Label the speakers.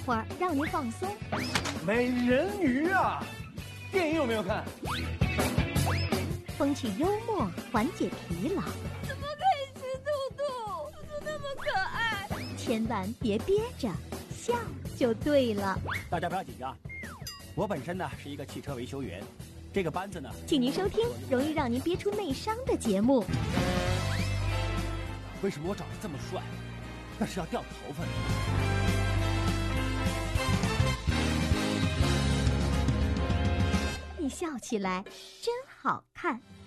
Speaker 1: 会儿，让您放松。
Speaker 2: 美人鱼啊，电影有没有看？
Speaker 1: 风趣幽默，缓解疲劳。
Speaker 3: 怎么可以吃兔兔？兔兔那么可爱。
Speaker 1: 千万别憋着，笑就对了。
Speaker 4: 大家不要紧张，我本身呢是一个汽车维修员，这个班子呢，
Speaker 1: 请您收听容易让您憋出内伤的节目。
Speaker 4: 为什么我长得这么帅，但是要掉头发呢？
Speaker 1: 你笑起来真好看。